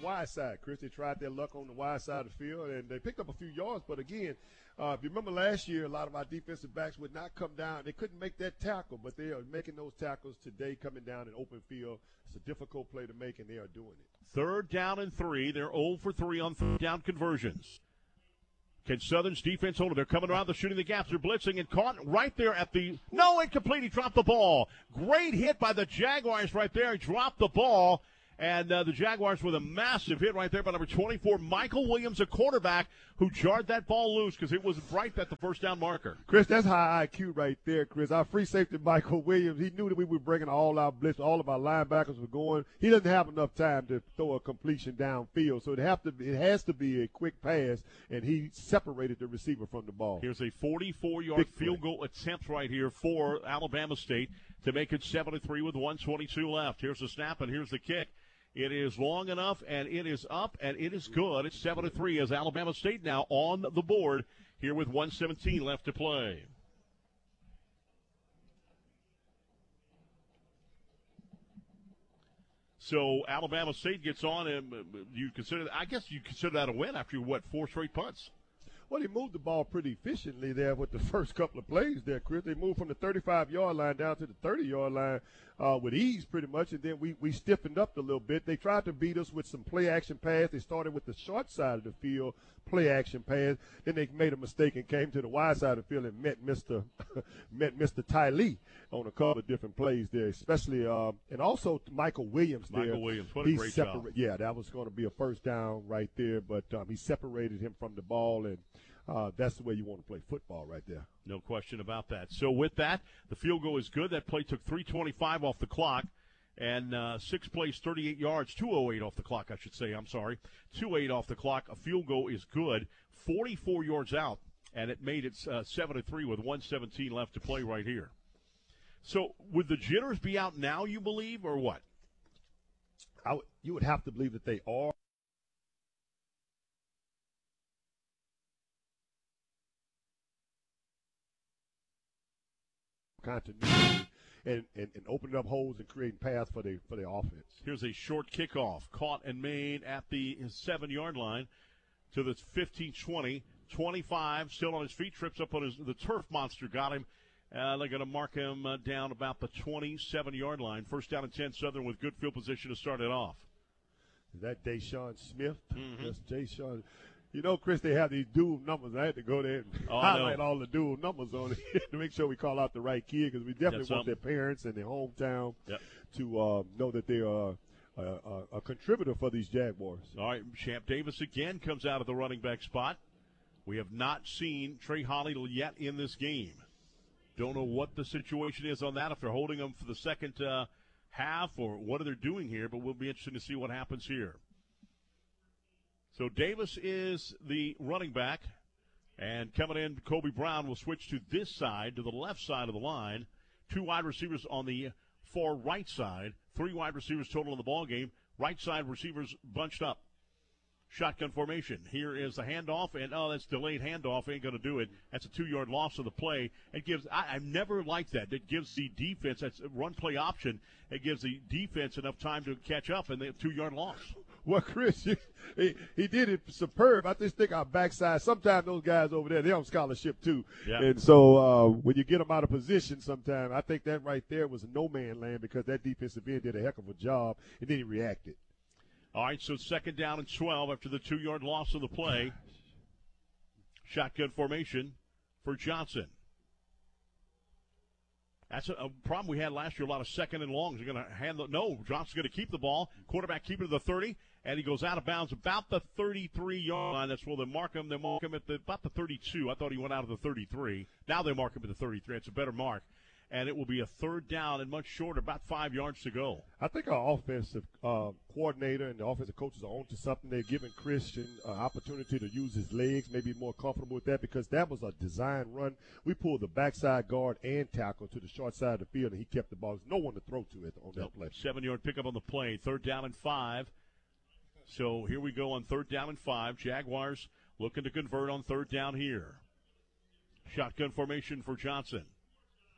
wide side, Chris. They tried their luck on the wide side of the field, and they picked up a few yards. But, again, if you remember last year, a lot of our defensive backs would not come down. They couldn't make that tackle, but they are making those tackles today coming down in open field. It's a difficult play to make, and they are doing it. 3rd down and 3. They're 0 for 3 on 3rd down conversions. Can Southern's defense hold it? They're coming around, they're shooting the gaps, they're blitzing, and caught right there at the – no, incomplete. He dropped the ball. Great hit by the Jaguars right there. He dropped the ball. And the Jaguars with a massive hit right there by number 24, Michael Williams, a quarterback, who jarred that ball loose because it was right at the first down marker. Chris, that's high IQ right there, Chris. Our free safety, Michael Williams, he knew that we were bringing all our blitz. All of our linebackers were going. He doesn't have enough time to throw a completion downfield, so it has to be a quick pass, and he separated the receiver from the ball. Here's a 44-yard field goal attempt right here for Alabama State to make it 7-3 with 1:22 left. Here's the snap, and here's the kick. It is long enough, and it is up, and it is good. It's 7-3 as Alabama State now on the board here with 1:17 left to play. So Alabama State gets on, and I guess you consider that a win after, 4 straight punts? Well, he moved the ball pretty efficiently there with the first couple of plays there, Chris. They moved from the 35-yard line down to the 30-yard line with ease pretty much, and then we stiffened up a little bit. They tried to beat us with some play-action pass. They started with the short side of the field, play-action pass. Then they made a mistake and came to the wide side of the field and met Mr. Ty Lee on a couple of different plays there, especially and also Michael Williams there. Michael Williams, what a great job. Yeah, that was going to be a first down right there, but he separated him from the ball, and that's the way you want to play football right there. No question about that. So with that, the field goal is good. That play took 3:25 off the clock, and 6 plays, 38 yards, 2:08 off the clock, I should say. I'm sorry. 2:08 off the clock. A field goal is good. 44 yards out, and it made it 7-3 with 1:17 left to play right here. So would the jitters be out now, you believe, or what? You would have to believe that they are. Continuity and opening up holes and creating paths for the offense. Here's a short kickoff caught and made at the 7-yard line to the 15-20, 25, still on his feet, trips up on the turf monster, got him. They're going to mark him down about the 27-yard line. First down and 10 Southern with good field position to start it off. Is that Deshaun Smith? Mm-hmm. That's Deshaun. You know, Chris, they have these dual numbers. I had to go there and highlight all the dual numbers on it to make sure we call out the right kid, because we definitely want their parents and their hometown to know that they are a contributor for these Jaguars. All right, Champ Davis again comes out of the running back spot. We have not seen Trey Holly yet in this game. Don't know what the situation is on that, if they're holding him for the second half or what are they doing here, but we'll be interested to see what happens here. So Davis is the running back, and coming in, Kobe Brown will switch to this side, to the left side of the line. 2 wide receivers on the far right side, 3 wide receivers total in the ball game. Right side receivers bunched up. Shotgun formation. Here is the handoff, and that's delayed handoff. Ain't going to do it. That's a 2-yard loss of the play. It gives. I've never liked that. It gives the defense, that's a run play option. It gives the defense enough time to catch up, and they have 2-yard loss. Well, Chris, he did it superb. I just think our backside, sometimes those guys over there, they're on scholarship too. Yeah. And so when you get them out of position sometimes, I think that right there was a no-man land, because that defensive end did a heck of a job, and then he reacted. All right, so 2nd down and 12 after the 2-yard loss of the play. Shotgun formation for Johnson. That's a problem we had last year, a lot of 2nd and longs. You're going to hand Johnson's going to keep the ball. Quarterback keep it to the 30, and he goes out of bounds about the 33-yard line. That's where they mark him. They mark him at about the 32. I thought he went out of the 33. Now they mark him at the 33. It's a better mark. And it will be a 3rd down and much shorter, about 5 yards to go. I think our offensive coordinator and the offensive coaches are onto something. They're giving Christian an opportunity to use his legs, maybe more comfortable with that, because that was a design run. We pulled the backside guard and tackle to the short side of the field, and he kept the ball. There's no one to throw to on that play. 7-yard pickup on the play, 3rd down and 5. So here we go on 3rd down and 5. Jaguars looking to convert on 3rd down here. Shotgun formation for Johnson.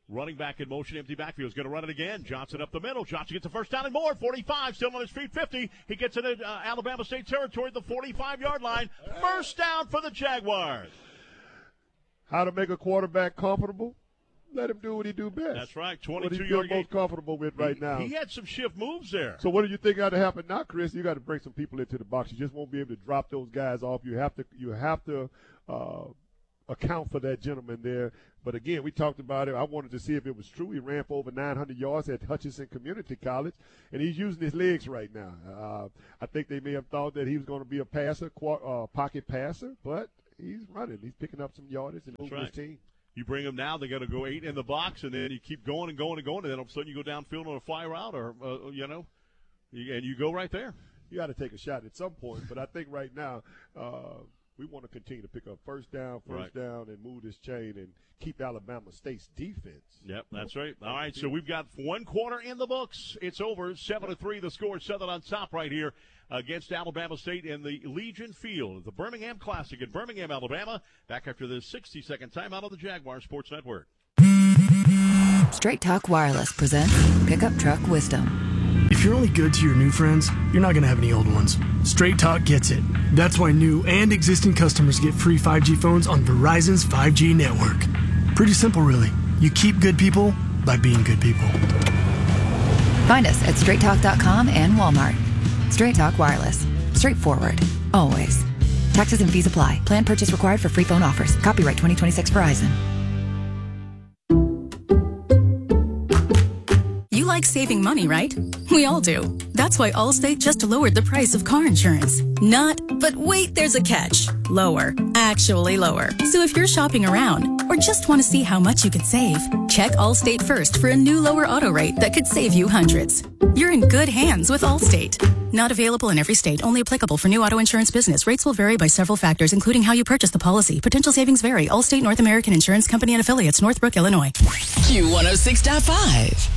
Running back in motion, empty backfield. He's going to run it again. Johnson up the middle. Johnson gets a first down and more. 45, still on his feet. 50. He gets into Alabama State territory at the 45-yard line. First down for the Jaguars. How to make a quarterback comfortable? Let him do what he do best. That's right. 22-yard what he feels most comfortable with right now. He had some shift moves there. So what do you think got to happen now, Chris? You got to bring some people into the box. You just won't be able to drop those guys off. You have to account for that gentleman there. But again, we talked about it. I wanted to see if it was true. He ran for over 900 yards at Hutchinson Community College, and he's using his legs right now. I think they may have thought that he was going to be a passer, pocket passer, but he's running. He's picking up some yardage and moving his team. You bring them now, they got to go 8 in the box, and then you keep going and going and going, and then all of a sudden you go downfield on a fly route, or and you go right there. You got to take a shot at some point, but I think right now we want to continue to pick up first down, and move this chain and keep Alabama State's defense. Yep, that's right. All right, so we've got one quarter in the books. It's over, 7-3. The score, Southern on top right here against Alabama State in the Legion Field, the Birmingham Classic in Birmingham, Alabama. Back after the 60-second timeout on the Jaguar Sports Network. Straight Talk Wireless presents Pickup Truck Wisdom. If you're only good to your new friends, you're not going to have any old ones. Straight Talk gets it. That's why new and existing customers get free 5G phones on Verizon's 5G network. Pretty simple, really. You keep good people by being good people. Find us at straighttalk.com and Walmart. Straight Talk Wireless. Straightforward. Always. Taxes and fees apply. Plan purchase required for free phone offers. Copyright 2026 Verizon. You like saving money, right? We all do. That's why Allstate just lowered the price of car insurance. Not, but wait, there's a catch. Lower. Actually lower. So if you're shopping around or just want to see how much you could save, check Allstate first for a new lower auto rate that could save you hundreds. You're in good hands with Allstate. Not available in every state. Only applicable for new auto insurance business. Rates will vary by several factors, including how you purchase the policy. Potential savings vary. Allstate North American Insurance Company and Affiliates, Northbrook, Illinois. Q106.5.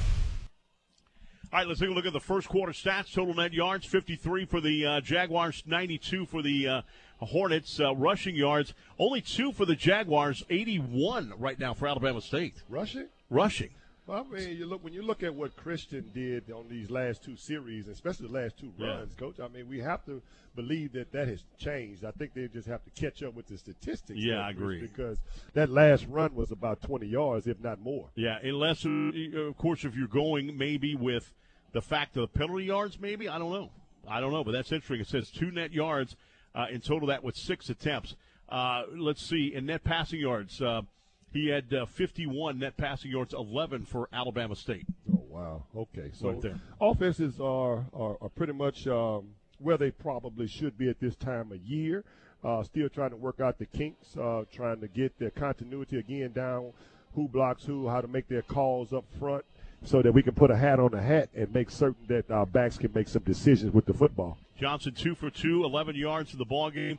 All right, let's take a look at the first quarter stats. Total net yards, 53 for the Jaguars, 92 for the Hornets. Rushing yards, only 2 for the Jaguars, 81 right now for Alabama State. Rushing? Rushing. Well, I mean, when you look at what Christian did on these last 2 series, especially the last 2 runs, Coach, I mean, we have to believe that has changed. I think they just have to catch up with the statistics. Yeah, I agree. Because that last run was about 20 yards, if not more. Yeah, unless, of course, if you're going maybe with the fact of the penalty yards, maybe. I don't know, but that's interesting. It says 2 net yards in total, that with 6 attempts. Let's see, in net passing yards, he had 51 net passing yards, 11 for Alabama State. Oh, wow. Okay. So right there. Offenses are pretty much where they probably should be at this time of year. Still trying to work out the kinks, trying to get their continuity again down, who blocks who, how to make their calls up front, so that we can put a hat on the hat and make certain that our backs can make some decisions with the football. Johnson 2 for 2, 11 yards in the ball game,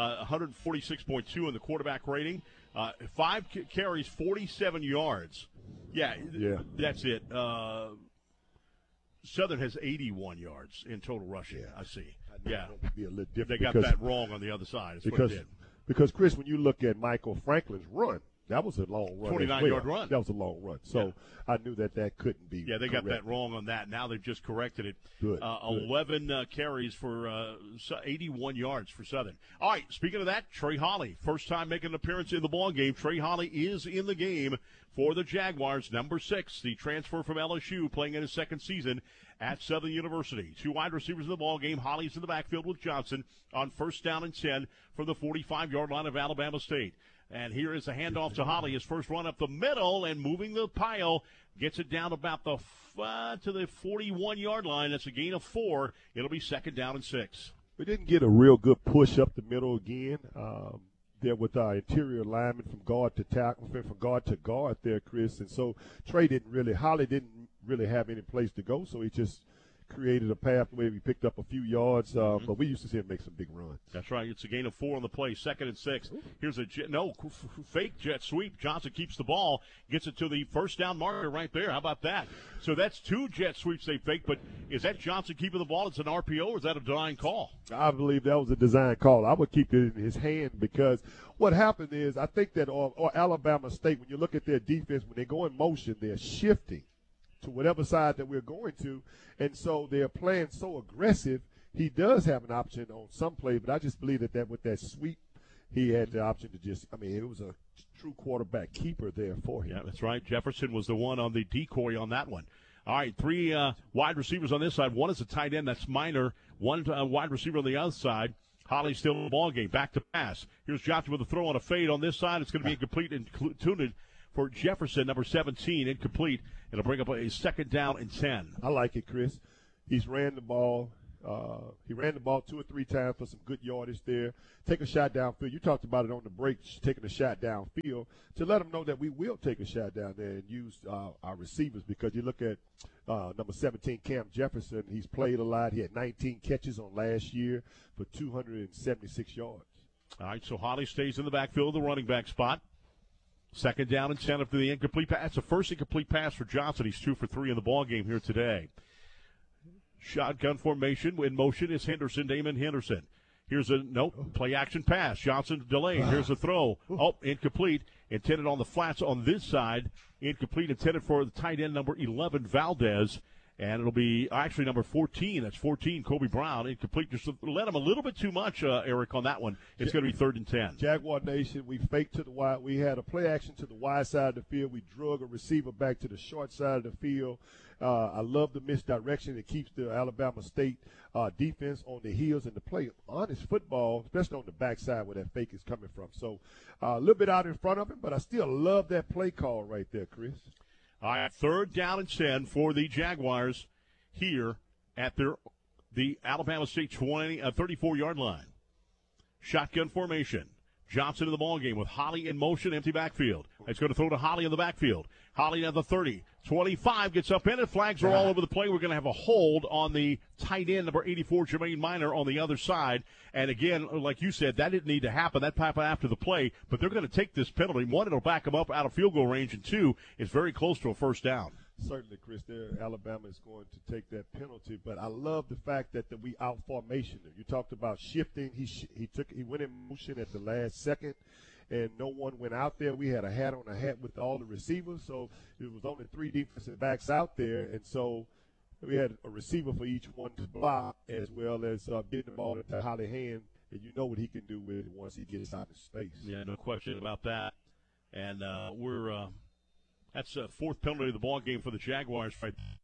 146.2 in the quarterback rating, 5 carries, 47 yards. Yeah, that's it. Southern has 81 yards in total rushing. Yeah. I see. Yeah, be a little different. They got that wrong on the other side. Because Chris, when you look at Michael Franklin's run, that was a long run. 29-yard run. That was a long run. So I knew that couldn't be. Yeah, they correct. got that wrong on that. Now they've just corrected it. Good. 11 carries for 81 yards for Southern. All right, speaking of that, Trey Holly, first time making an appearance in the ball game. Trey Holly is in the game for the Jaguars, number 6, the transfer from LSU, playing in his second season at Southern University. 2 wide receivers in the ball game. Holly's in the backfield with Johnson on first down and 10 from the 45-yard line of Alabama State. And here is a handoff to Holly. His first run up the middle and moving the pile. Gets it down about to the 41-yard line. That's a gain of 4. It'll be second down and 6. We didn't get a real good push up the middle again. There with our interior lineman from guard to tackle, from guard to guard there, Chris. And so Holly didn't really have any place to go, so he just created a path where he picked up a few yards, but we used to see him make some big runs. That's right. It's a gain of 4 on the play, 2nd and 6. Here's a fake jet sweep. Johnson keeps the ball, gets it to the first down marker right there. How about that? So that's 2 jet sweeps they faked, but is that Johnson keeping the ball? It's an RPO, or is that a design call? I believe that was a design call. I would keep it in his hand because what happened is I think that or Alabama State, when you look at their defense, when they go in motion, they're shifting to whatever side that we're going to, and so they're playing so aggressive. He does have an option on some play, but I just believe that with that sweep, he had the option to it was a true quarterback keeper there for him. Yeah, that's right. Jefferson was the one on the decoy on that one. All right, 3 wide receivers on this side. One is a tight end, that's Minor. One wide receiver on the other side. Holly's still in the ball game. Back to pass. Here's Johnson with a throw on a fade on this side. It's going to be incomplete and tuned for Jefferson, number 17, incomplete. It'll bring up a 2nd down and 10. I like it, Chris. He's ran the ball. He ran the ball 2 or 3 times for some good yardage there. Take a shot downfield. You talked about it on the break, taking a shot downfield to let them know that we will take a shot down there and use our receivers, because you look at number 17, Cam Jefferson. He's played a lot. He had 19 catches on last year for 276 yards. All right, so Holly stays in the backfield, the running back spot. 2nd down and 10 after the incomplete pass. That's the first incomplete pass for Johnson. He's 2 for 3 in the ball game here today. Shotgun formation in motion is Henderson, Damon Henderson. Here's a play action pass. Johnson delayed. Here's a throw. Incomplete. Intended on the flats on this side. Incomplete. Intended for the tight end number 11, Valdez. And it'll be actually number 14. That's 14, Kobe Brown. Incomplete. Just let him a little bit too much, Eric, on that one. It's going to be 3rd and 10. Jaguar Nation, we faked to the wide. We had a play action to the wide side of the field. We drug a receiver back to the short side of the field. I love the misdirection. It keeps the Alabama State defense on the heels and to play honest football, especially on the backside where that fake is coming from. So a little bit out in front of him, but I still love that play call right there, Chris. All right, 3rd down and 10 for the Jaguars here at the Alabama State 34-yard line. Shotgun formation. Johnson in the ball game with Holly in motion, empty backfield. It's going to throw to Holly in the backfield. Holly at the 30. 25 gets up in it. Flags are all over the play. We're going to have a hold on the tight end, number 84, Jermaine Minor, on the other side. And again, like you said, that didn't need to happen. That happened after the play. But they're going to take this penalty. 1, it'll back them up out of field goal range. And 2, it's very close to a 1st down. Certainly, Chris, Alabama is going to take that penalty, but I love the fact that we out formation. You talked about shifting. He went in motion at the last second, and no one went out there. We had a hat on a hat with all the receivers, so it was only 3 defensive backs out there, and so we had a receiver for each one to block, as well as getting the ball into Holly hand, and you know what he can do with it once he gets out of space. Yeah, no question about that. And that's a 4th penalty of the ball game for the Jaguars right